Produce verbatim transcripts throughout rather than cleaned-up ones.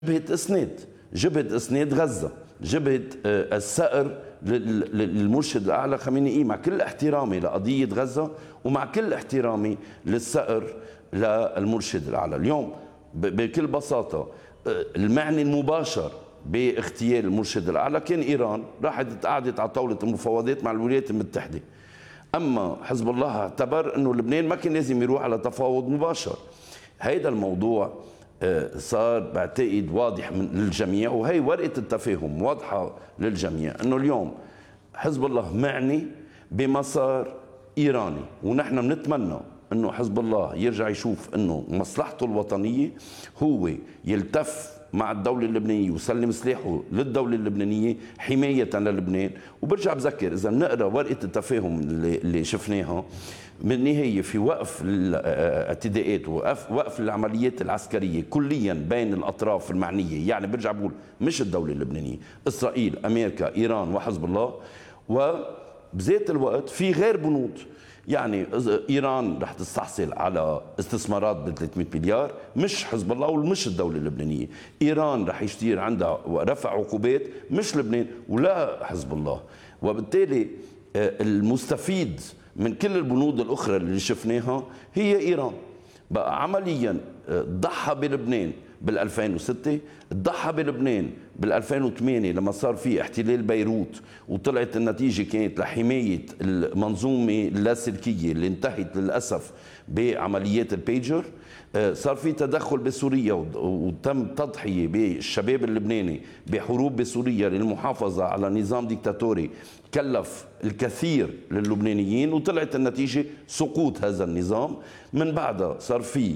جبهة إسناد جبهة إسناد غزة، جبهة الثأر للمرشد الأعلى خامنئي، مع كل احترامي لقضية غزة ومع كل احترامي للثأر للمرشد الأعلى. اليوم بكل بساطة المعني المباشر باغتيال المرشد الأعلى كان إيران، راحت قعدت على طاولة المفاوضات مع الولايات المتحدة. أما حزب الله اعتبر أنه لبنان ما كان لازم يروح على تفاوض مباشر. هيدا الموضوع صار بعتقد واضح من للجميع، وهي ورقة التفاهم واضحة للجميع أنه اليوم حزب الله معني بمسار إيراني، ونحن بنتمنى أنه حزب الله يرجع يشوف أنه مصلحته الوطنية هو يلتف مع الدولة اللبنانية وسلم سلاحه للدولة اللبنانية حماية للبنان. وبرجع بذكر إذا بنقرأ ورقة التفاهم اللي, اللي شفناها بالنهاية في وقف الاعتداءات ووقف وقف العمليات العسكرية كليا بين الأطراف المعنية، يعني برجع بقول مش الدولة اللبنانية، إسرائيل، أمريكا، إيران وحزب الله، وبذات الوقت في غير بنود. يعني ايران رح تستحصل على استثمارات ب ثلاثمئة مليار، مش حزب الله ومش الدوله اللبنانيه. ايران رح يشتير عندها رفع عقوبات مش لبنان ولا حزب الله. وبالتالي المستفيد من كل البنود الاخرى اللي شفناها هي ايران. بقى عمليا ضحى بلبنان بال ألفين وستة، ضحى بلبنان بال ألفين وثمانية لما صار في احتلال بيروت، وطلعت النتيجة كانت لحماية المنظومة اللاسلكية اللي انتهت للأسف بعمليات البيجر. صار في تدخل بسوريا وتم تضحية بالشباب اللبناني بحروب بسوريا للمحافظة على نظام ديكتاتوري كلف الكثير للبنانيين، وطلعت النتيجة سقوط هذا النظام. من بعدها صار في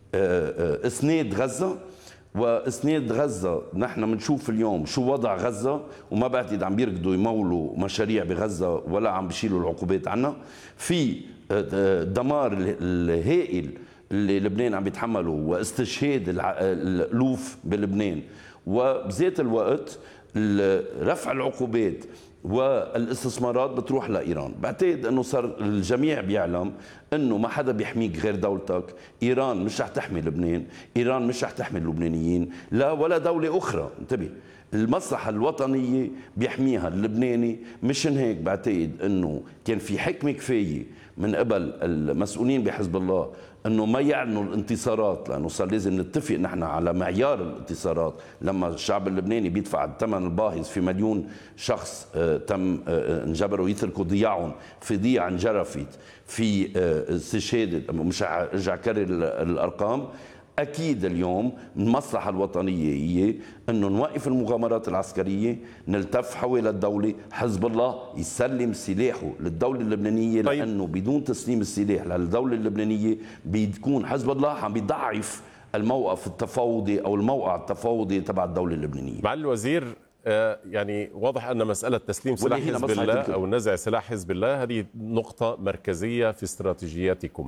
اسناد غزة، واسناد غزة نحن بنشوف اليوم شو وضع غزة، وما بعتقد عم بيركضوا يمولوا مشاريع بغزة ولا عم بيشيلوا العقوبات عنها. في دمار الهائل اللي لبنان عم بيتحمله واستشهاد الالوف بلبنان، وبذات الوقت رفع العقوبات والاستثمارات بتروح لايران. بعتقد انه صار الجميع بيعلم انه ما حدا بيحميك غير دولتك. ايران مش رح تحمي لبنان، ايران مش رح تحمي اللبنانيين، لا ولا دوله اخرى. انتبه، المصلحه الوطنيه بيحميها اللبناني. مشان هيك بعتقد انه كان في حكمه كفايه من قبل المسؤولين بحزب الله انه ما يعلنوا الانتصارات، لانه صار لازم نتفق نحن على معيار الانتصارات. لما الشعب اللبناني بيدفع الثمن الباهظ في مليون شخص تم انجبروا يتركوا ضياعهم في ضيعه انجرفت في استشهاد، مش ارجع كرر الارقام. أكيد اليوم المصلحة الوطنية هي أنه نوقف المغامرات العسكرية، نلتف حول الدولة، حزب الله يسلم سلاحه للدولة اللبنانية. طيب. لأنه بدون تسليم السلاح للدولة اللبنانية بيكون حزب الله عم بيضعف الموقف التفاوضي أو الموقع التفاوضي تبع الدولة اللبنانية. معالي الوزير، يعني واضح أن مسألة تسليم سلاح حزب الله أو نزع سلاح حزب الله هذه نقطة مركزية في استراتيجياتكم.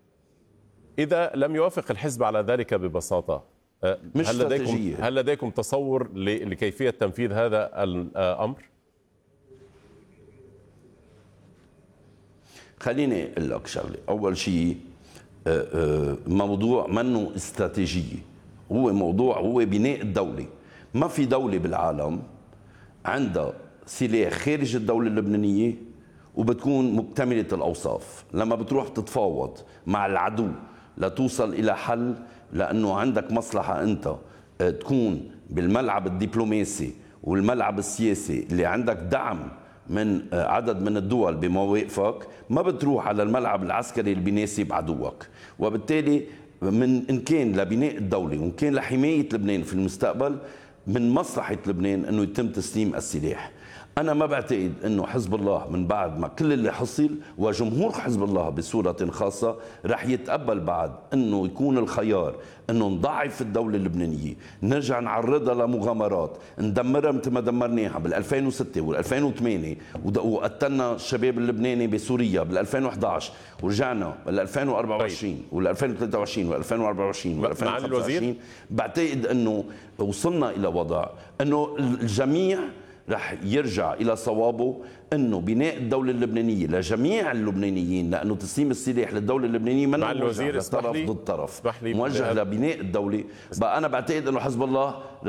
إذا لم يوافق الحزب على ذلك ببساطة، مش هل لديكم هل لديكم تصور لكيفية تنفيذ هذا الأمر؟ خليني أقول لك شغلة. أول شيء موضوع منه استراتيجية، هو موضوع هو بناء الدولة. ما في دولة بالعالم عندها سلاح خارج الدولة اللبنانية وبتكون مكتملة الأوصاف. لما بتروح تتفاوض مع العدو لتوصل إلى حل، لأنه عندك مصلحة أنت تكون بالملعب الدبلوماسي والملعب السياسي اللي عندك دعم من عدد من الدول بمواقفك، ما بتروح على الملعب العسكري اللي بيناسب عدوك. وبالتالي من إن كان لبناء الدولة وإن كان لحماية لبنان في المستقبل، من مصلحة لبنان أنه يتم تسليم السلاح. أنا ما بعتقد أنه حزب الله من بعد ما كل اللي حصل وجمهور حزب الله بصورة خاصة رح يتقبل بعد أنه يكون الخيار أنه نضعف الدولة اللبنانية، نرجع نعرضها لمغامرات، ندمرها مثل ما دمرناها بال ألفين وستة وال ألفين وثمانية، وقتلنا الشباب اللبناني بسوريا بال ألفين وإحدى عشر، ورجعنا بال ألفين وأربعة وعشرين وال ألفين وثلاثة وعشرين وال ألفين وأربعة وعشرين وال ألفين وخمسة وعشرين. بعتقد أنه وصلنا إلى وضع أنه الجميع رح يرجع إلى صوابه، أنه بناء الدولة اللبنانية لجميع اللبنانيين، لأنه تسليم السلاح للدولة اللبنانية من موجه لطرف ضد طرف، موجه لبناء الدولة. بقى أنا بعتقد أنه حزب الله